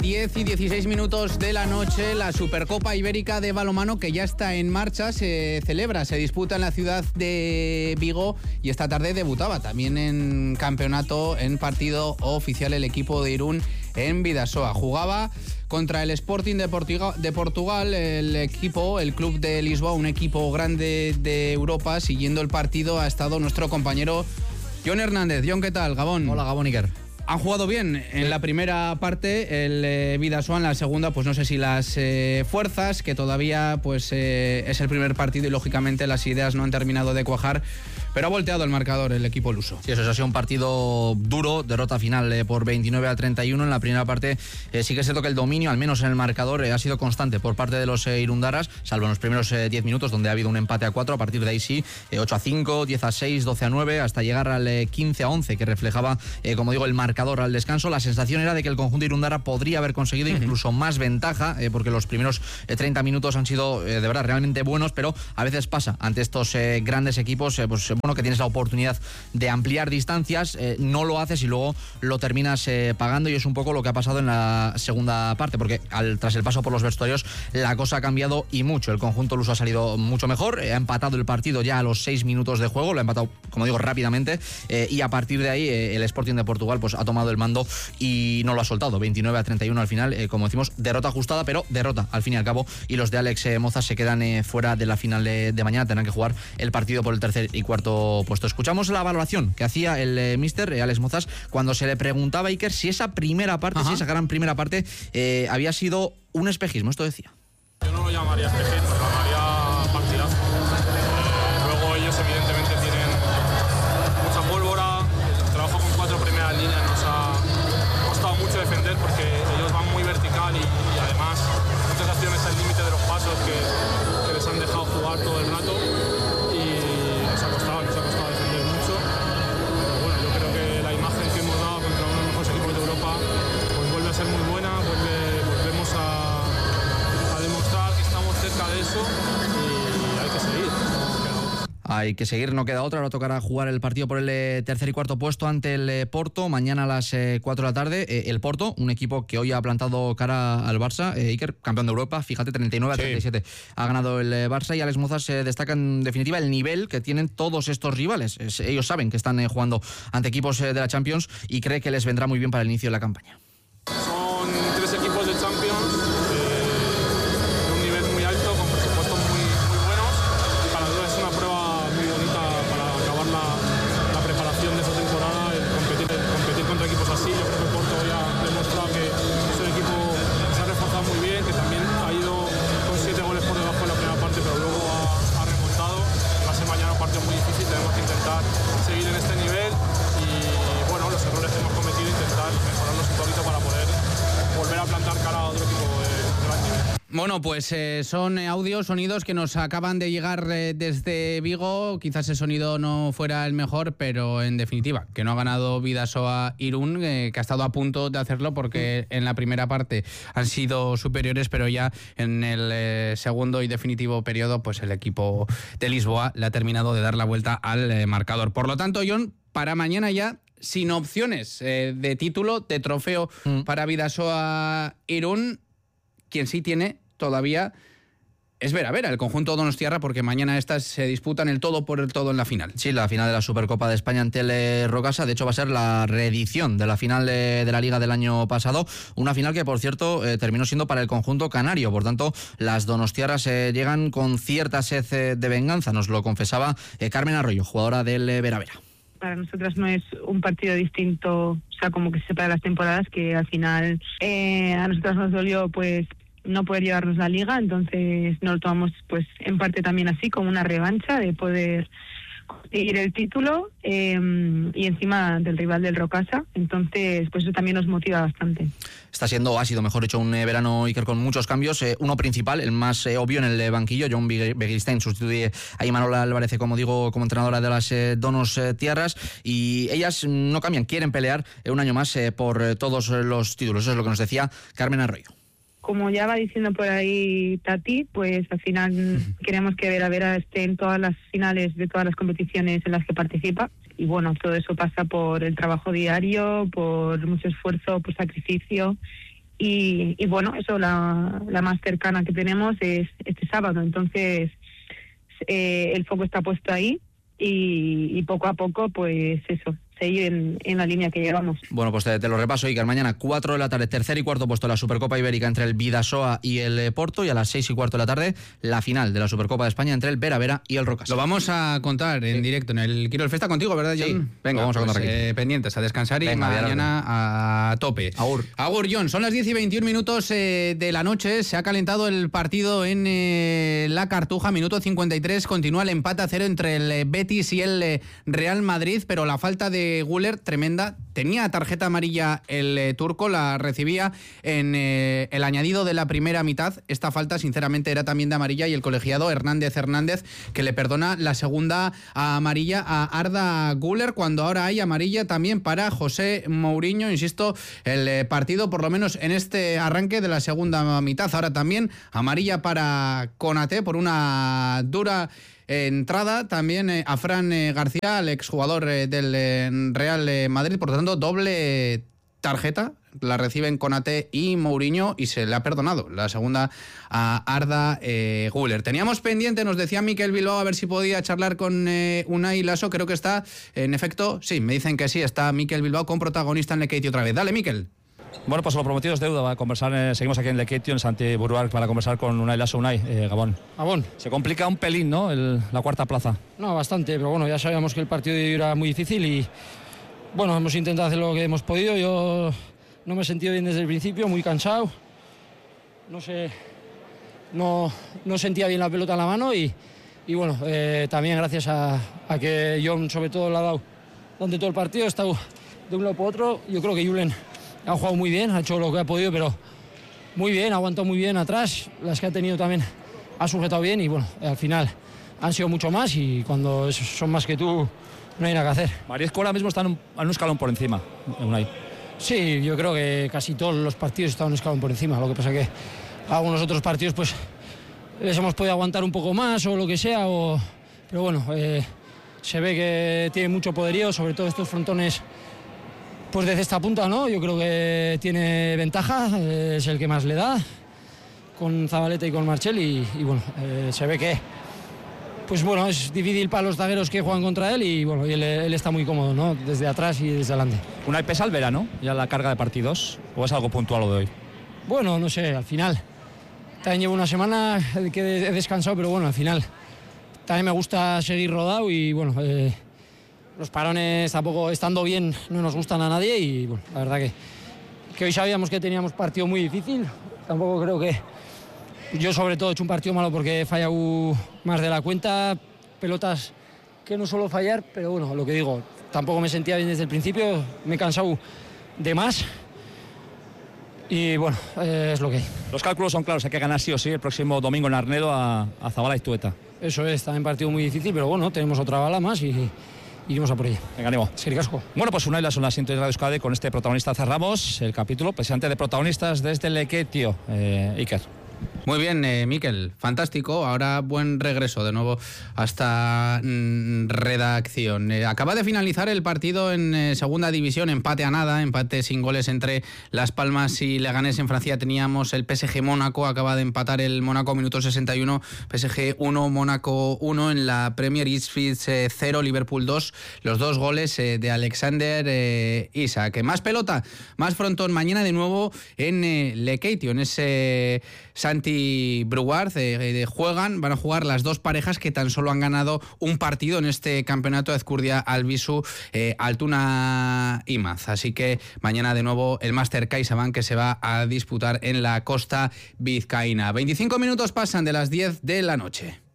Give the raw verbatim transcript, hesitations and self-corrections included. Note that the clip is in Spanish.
diez y dieciséis minutos de la noche, la Supercopa Ibérica de balonmano que ya está en marcha, se celebra, se disputa en la ciudad de Vigo y esta tarde debutaba también en campeonato, en partido oficial, el equipo de Irún en Bidasoa. Jugaba contra el Sporting de Portugal, de Portugal, el equipo, el club de Lisboa, un equipo grande de Europa. Siguiendo el partido ha estado nuestro compañero Jon Hernández. Jon, ¿qué tal? Gabón. Hola, Gabón, Iker. Han jugado bien en la primera parte el eh, Bidasoa, en la segunda pues no sé si las eh, fuerzas, que todavía pues eh, es el primer partido y lógicamente las ideas no han terminado de cuajar, pero ha volteado el marcador el equipo luso. Sí, eso ha sido un partido duro, derrota final eh, por veintinueve a treinta y uno. En la primera parte eh, sí que es cierto que el dominio, al menos en el marcador, eh, ha sido constante por parte de los eh, irundarras, salvo en los primeros eh, diez minutos donde ha habido un empate a cuatro. A partir de ahí sí, eh, ocho a cinco, diez a seis, doce a nueve, hasta llegar al eh, quince a once, que reflejaba, eh, como digo, el marcador al descanso. La sensación era de que el conjunto irundarra podría haber conseguido incluso uh-huh. más ventaja, eh, porque los primeros eh, treinta minutos han sido eh, de verdad realmente buenos, pero a veces pasa ante estos eh, grandes equipos, eh, pues bueno, que tienes la oportunidad de ampliar distancias, eh, no lo haces y luego lo terminas eh, pagando, y es un poco lo que ha pasado en la segunda parte, porque al, tras el paso por los vestuarios la cosa ha cambiado y mucho. El conjunto luso ha salido mucho mejor, eh, ha empatado el partido ya a los seis minutos de juego, lo ha empatado, como digo, rápidamente, eh, y a partir de ahí eh, el Sporting de Portugal pues ha tomado el mando y no lo ha soltado. veintinueve a treinta y uno al final, eh, como decimos, derrota ajustada, pero derrota al fin y al cabo, y los de Alex eh, Moza se quedan eh, fuera de la final de, de mañana. Tendrán que jugar el partido por el tercer y cuarto puesto. Escuchamos la valoración que hacía el eh, míster eh, Alex Mozas cuando se le preguntaba a Iker si esa primera parte, Ajá. si esa gran primera parte eh, había sido un espejismo. Esto decía. Yo no lo llamaría espejismo, lo llamaría partidazo. Eh, luego ellos evidentemente tienen mucha pólvora, el trabajo con cuatro primeras líneas nos ha costado mucho defender porque ellos van muy vertical y, y además muchas acciones al límite de los pasos que, que les han dejado jugar todo el rato y nos ha costado, nos ha costado defender mucho. Pero bueno, yo creo que la imagen que hemos dado contra uno de los mejores equipos de Europa pues vuelve a ser muy buena, vuelve, volvemos a, a demostrar que estamos cerca de eso y hay que seguir. Hay que seguir, no queda otra. Ahora tocará jugar el partido por el eh, tercer y cuarto puesto ante el eh, Porto, mañana a las eh, cuatro de la tarde. Eh, el Porto, un equipo que hoy ha plantado cara al Barça. Eh, Iker, campeón de Europa, fíjate, treinta y nueve a treinta y siete sí. ha ganado el eh, Barça, y Alex Mozas eh, destaca en definitiva el nivel que tienen todos estos rivales. Es, ellos saben que están eh, jugando ante equipos eh, de la Champions y cree que les vendrá muy bien para el inicio de la campaña. Son tres equipos de Champions eh, de un nivel muy alto, con presupuestos muy, muy buenos, y para nosotros es una prueba muy bonita para acabar la, la preparación de esta temporada, el competir, el competir contra equipos así. Yo creo que el Porto ya ha demostrado que es un equipo que se ha reforzado muy bien, que también ha ido con siete goles por debajo en la primera parte, pero luego ha, ha remontado. Va a ser mañana un partido muy difícil, tenemos que intentar seguir en este nivel y bueno, los errores que hemos cometido intentar mejorarlos un poquito para poder volver a plantar cara a otro equipo de gran nivel. Bueno, pues eh, son audios, sonidos que nos acaban de llegar eh, desde Vigo. Quizás el sonido no fuera el mejor, pero en definitiva, que no ha ganado Bidasoa Irún, eh, que ha estado a punto de hacerlo porque en la primera parte han sido superiores, pero ya en el eh, segundo y definitivo periodo, pues el equipo de Lisboa le ha terminado de dar la vuelta al eh, marcador. Por lo tanto, Jon, para mañana ya sin opciones eh, de título, de trofeo mm. para Bidasoa Irún. Quien sí tiene todavía es Vera Vera, el conjunto donostiarra, porque mañana estas se disputan el todo por el todo en la final. Sí, la final de la Supercopa de España ante el Rocasa. De hecho, va a ser la reedición de la final de, de la Liga del año pasado. Una final que, por cierto, eh, terminó siendo para el conjunto canario. Por tanto, las donostiarras eh, llegan con cierta sed eh, de venganza. Nos lo confesaba eh, Carmen Arroyo, jugadora del eh, Vera Vera. Para nosotras no es un partido distinto, o sea, como que se separa las temporadas, que al final eh, a nosotras nos dolió pues no poder llevarnos la liga, entonces nos lo tomamos pues en parte también así, como una revancha de poder conseguir el título eh, y encima del rival del Rocasa, entonces pues eso también nos motiva bastante. Está siendo, ha sido mejor hecho un eh, verano, Iker, con muchos cambios. Eh, uno principal, el más eh, obvio en el eh, banquillo. Jon Begiristain sustituye a Imanol Álvarez, como digo, como entrenadora de las eh, donostiarras, y ellas no cambian, quieren pelear eh, un año más eh, por eh, todos los títulos. Eso es lo que nos decía Carmen Arroyo. Como ya va diciendo por ahí Tati, pues al final uh-huh. queremos que Vera Vera esté en todas las finales de todas las competiciones en las que participa. Y bueno, todo eso pasa por el trabajo diario, por mucho esfuerzo, por sacrificio y, y bueno, eso, la, la más cercana que tenemos es este sábado. Entonces, eh, el foco está puesto ahí y, y poco a poco, pues eso, seguir en, en la línea que llevamos. Bueno, pues te, te lo repaso, Iker. Mañana, cuatro de la tarde, tercer y cuarto puesto de la Supercopa Ibérica entre el Bidasoa y el eh, Porto, y a las seis y cuarto de la tarde, la final de la Supercopa de España entre el Vera Vera y el Rocas. Lo vamos a contar en sí. directo en el Quiro del Festa contigo, ¿verdad, John? Sí. Venga, vamos pues, a contar aquí. Eh, pendientes, a descansar y Venga, mañana a tope. Agur. Agur, John. Son las diez y veintiún minutos eh, de la noche. Se ha calentado el partido en eh, La Cartuja. Minuto cincuenta y tres. Continúa el empate a cero entre el eh, Betis y el eh, Real Madrid, pero la falta de Güler, tremenda. Tenía tarjeta amarilla el eh, turco, la recibía en eh, el añadido de la primera mitad. Esta falta, sinceramente, era también de amarilla, y el colegiado Hernández Hernández, que le perdona la segunda amarilla a Arda Güler, cuando ahora hay amarilla también para José Mourinho. Insisto, el eh, partido, por lo menos en este arranque de la segunda mitad, ahora también amarilla para Konaté por una dura entrada, también eh, a Fran eh, García, el exjugador eh, del eh, Real eh, Madrid. Por lo tanto, doble tarjeta la reciben Konaté y Mourinho, y se le ha perdonado la segunda a Arda eh, Güler. Teníamos pendiente, nos decía Mikel Bilbao, a ver si podía charlar con eh, Unai Laso. Creo que está, en efecto, sí, me dicen que sí, está Mikel Bilbao con protagonista en Lekeitio otra vez. Dale, Mikel. Bueno, pues lo prometido es deuda. Va a conversar, eh, seguimos aquí en Lekeitio, en Santi Buruac, para conversar con Unai Laso. Unai, eh, Gabón. Gabón. Se complica un pelín, ¿no?, el, la cuarta plaza. No, bastante, pero bueno, ya sabíamos que el partido era muy difícil y, bueno, hemos intentado hacer lo que hemos podido. Yo no me he sentido bien desde el principio, muy cansado. No sé, no, no sentía bien la pelota en la mano y, y bueno, eh, también gracias a, a que John, sobre todo, le ha dado durante todo el partido. He estado de un lado para otro. Yo creo que Julen ha jugado muy bien, ha hecho lo que ha podido, pero muy bien, ha aguantado muy bien atrás. Las que ha tenido también ha sujetado bien y, bueno, al final han sido mucho más, y cuando son más que tú no hay nada que hacer. Mariesco ahora mismo está en un, en un escalón por encima, Unai. Sí, yo creo que casi todos los partidos están un escalón por encima. Lo que pasa que algunos otros partidos pues les hemos podido aguantar un poco más o lo que sea, o... pero bueno, eh, se ve que tiene mucho poderío, sobre todo estos frontones pues desde esta punta, ¿no? Yo creo que tiene ventaja, eh, es el que más le da, con Zabaleta y con Marchel, y, y bueno, eh, se ve que pues bueno, es difícil para los zagueros que juegan contra él, y bueno, y él, él está muy cómodo, ¿no?, desde atrás y desde adelante. ¿Unai pesa el verano, ya la carga de partidos, o es algo puntual lo de hoy? Bueno, no sé, al final también llevo una semana que he descansado, pero bueno, al final también me gusta seguir rodado, y bueno, eh, los parones tampoco, estando bien, no nos gustan a nadie, y bueno, la verdad que, que hoy sabíamos que teníamos partido muy difícil. Tampoco creo que... Yo sobre todo he hecho un partido malo porque he fallado más de la cuenta, pelotas que no suelo fallar, pero bueno, lo que digo, tampoco me sentía bien desde el principio, me he cansado de más y bueno, eh, es lo que hay. Los cálculos son claros, hay que ganar sí o sí el próximo domingo en Arnedo a, a Zabala y Tueta. Eso es, también partido muy difícil, pero bueno, tenemos otra bala más y iremos a por ella. Venga, ánimo. Sí, casco. Bueno, pues Unai Laso en la sintonía de Radio Euskadi. Con este protagonista cerramos el capítulo, presidente de protagonistas desde Lekeitio, eh, Iker. Muy bien, eh, Mikel, fantástico. Ahora buen regreso de nuevo a esta mm, redacción. Eh, acaba de finalizar el partido en eh, segunda división, empate a nada, empate sin goles entre Las Palmas y Leganés. En Francia teníamos el P S G Mónaco, acaba de empatar el Mónaco, minuto sesenta y uno, P S G uno, Mónaco uno. En la Premier, Ipswich eh, cero, Liverpool dos, los dos goles eh, de Alexander eh, Isak. Más pelota, más frontón, mañana de nuevo en eh, Lekeitio, en ese Santi Buruac, eh, eh, juegan, van a jugar las dos parejas que tan solo han ganado un partido en este campeonato, Ezcurdia Albisu, eh, Altuna Imaz. Así que mañana de nuevo el Máster CaixaBank, que se va a disputar en la costa vizcaína. veinticinco minutos pasan de las diez de la noche.